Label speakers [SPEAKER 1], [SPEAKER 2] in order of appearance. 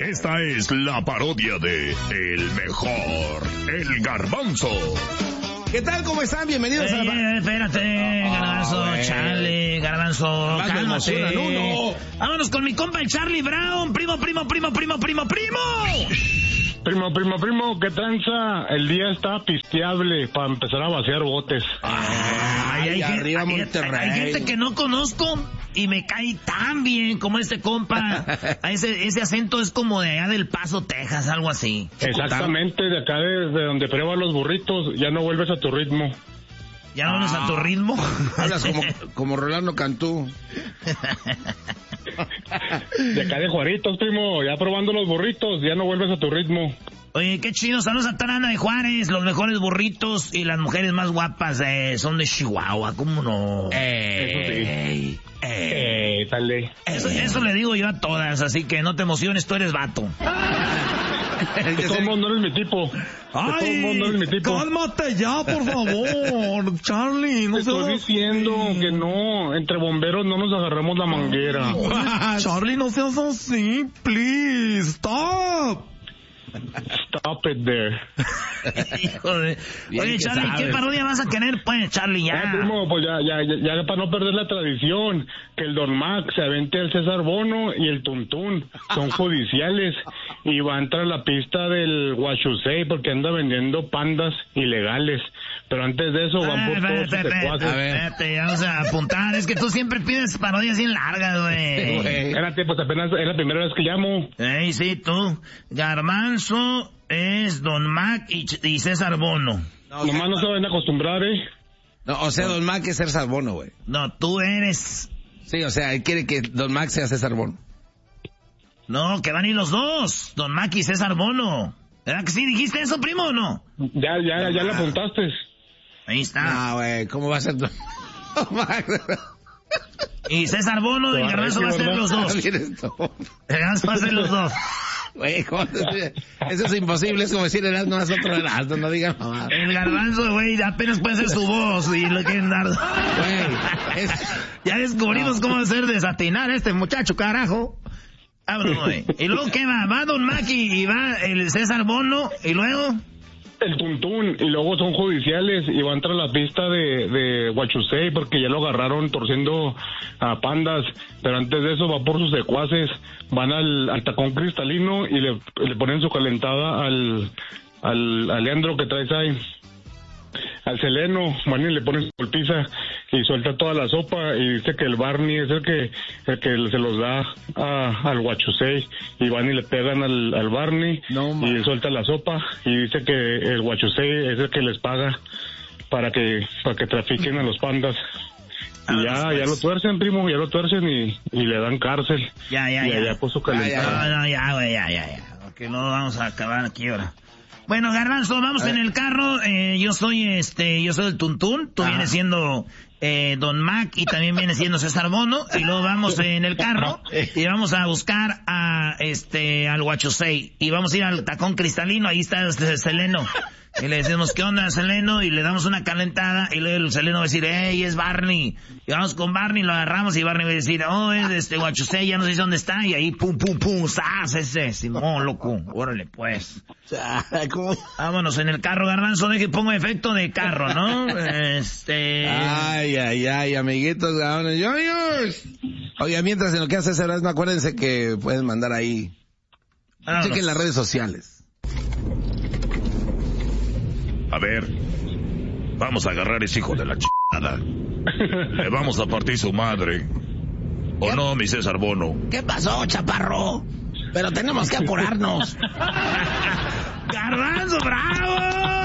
[SPEAKER 1] Esta es la parodia de El Mejor, El Garbanzo.
[SPEAKER 2] ¿Qué tal? ¿Cómo están? Bienvenidos a la...
[SPEAKER 1] Espérate, Garbanzo, Charlie, Garbanzo, cálmate.
[SPEAKER 2] No.
[SPEAKER 1] Vámonos con mi compa el Charlie Brown, primo.
[SPEAKER 3] Primo, ¿qué tranza? El día está pisteable para empezar a vaciar botes.
[SPEAKER 2] Ay, arriba Monterrey.
[SPEAKER 1] Hay gente que no conozco y me cae tan bien como este compa. Ese acento es como de allá del Paso, Texas, algo así.
[SPEAKER 3] Exactamente, de acá de donde pruebas los burritos, ya no vuelves a tu ritmo.
[SPEAKER 1] ¿Ya no vuelves a tu ritmo?
[SPEAKER 2] Hablas como Rolando Cantú.
[SPEAKER 3] De acá de Juaritos, primo, ya probando los burritos, ya no vuelves a tu ritmo.
[SPEAKER 1] Oye, qué chido, saludos a Tarana de Juárez, los mejores burritos y las mujeres más guapas son de Chihuahua, ¿cómo no?
[SPEAKER 3] Dale.
[SPEAKER 1] Eso le digo yo a todas, así que no te emociones, tú eres vato.
[SPEAKER 3] De todo el mundo no eres mi tipo.
[SPEAKER 2] Cálmate ya, por favor, Charlie. No
[SPEAKER 3] estoy diciendo que no, entre bomberos no nos agarramos la manguera.
[SPEAKER 2] Charlie, no seas así, please, stop.
[SPEAKER 3] Stop it there.
[SPEAKER 1] Híjole. Oye, Charlie, ¿qué parodia vas a querer, pues, Charlie? Ya.
[SPEAKER 3] Primo, pues ya para no perder la tradición, que el Don Max se avente el César Bono y el Tuntún, son judiciales, y va a entrar a la pista del Huachusei porque anda vendiendo pandas ilegales. Pero antes de eso van por todos sus secuaces.
[SPEAKER 1] Espérate, vamos a apuntar. Es que tú siempre pides parodias bien largas, güey.
[SPEAKER 3] Espérate, pues apenas es la primera vez que llamo.
[SPEAKER 1] Sí, tú. Garbanzo es Don Mac y César Bono.
[SPEAKER 3] No, nomás no se van a acostumbrar,
[SPEAKER 2] No, o sea, Don Mac es César Bono, güey.
[SPEAKER 1] No, tú eres...
[SPEAKER 2] Sí, o sea, él quiere que Don Mac sea César Bono.
[SPEAKER 1] No, que van a ir los dos. Don Mac y César Bono. ¿Verdad que sí dijiste eso, primo, o no?
[SPEAKER 3] Ya le apuntaste.
[SPEAKER 1] Ahí está.
[SPEAKER 2] Ah, güey, ¿cómo va a ser?
[SPEAKER 1] Y César Bono y Garbanzo va a ser los dos. Garbanzo va a ser los dos.
[SPEAKER 2] Güey, eso es imposible, es como decir Erasmo es otro Erasmo, no digan mamá.
[SPEAKER 1] El Garbanzo, güey, apenas puede ser su voz y lo quieren dar. Güey, ya descubrimos cómo hacer desatinar a este muchacho, carajo. Vámonos, güey. ¿Y luego qué va? Va Don Maki y va el César Bono y luego...
[SPEAKER 3] El Tuntún, y luego son judiciales y va a entrar a la pista de Huachusei porque ya lo agarraron torciendo a pandas, pero antes de eso va por sus secuaces, van al tacón cristalino y le ponen su calentada al Leandro que traes ahí, al Seleno, van y le ponen su golpiza y suelta toda la sopa y dice que el Barney es el que se los da al Huachusei y van y le pegan al Barney y suelta la sopa y dice que el Huachusei es el que les paga para que trafiquen a los pandas. Y ya lo tuercen, primo, ya lo tuercen y le dan cárcel.
[SPEAKER 1] Ya.
[SPEAKER 3] Puso calentada.
[SPEAKER 1] Ya, güey. Porque no vamos a acabar aquí ahora. Bueno, Garbanzo, vamos en el carro. Yo soy el Tuntún. Tú vienes siendo Don Mac y también viene siendo César Bono. Y luego vamos en el carro y vamos a buscar al Huachusei. Y vamos a ir al tacón cristalino. Ahí está Seleno. Y le decimos, ¿qué onda, Seleno? Y le damos una calentada. Y luego el Seleno va a decir, ¡ey, es Barney! Y vamos con Barney, lo agarramos y Barney va a decir, ¡oh, es Huachusei, ya no sé dónde está! Y ahí, pum, ¡zas! Ese, Simón, loco. Órale, pues.
[SPEAKER 2] ¿Cómo?
[SPEAKER 1] Vámonos en el carro, Garbanzo, de que pongo efecto de carro, ¿no?
[SPEAKER 2] Ay, amiguitos, amigos. Oiga, mientras en lo que hace ese Erasmo, acuérdense que pueden mandar ahí. Chequen las redes sociales.
[SPEAKER 1] A ver, vamos a agarrar a ese hijo de la chingada. Le vamos a partir su madre. ¿O no, mi César Bono?
[SPEAKER 2] ¿Qué pasó, chaparro? Pero tenemos que apurarnos.
[SPEAKER 1] ¡Garbanzo, bravo!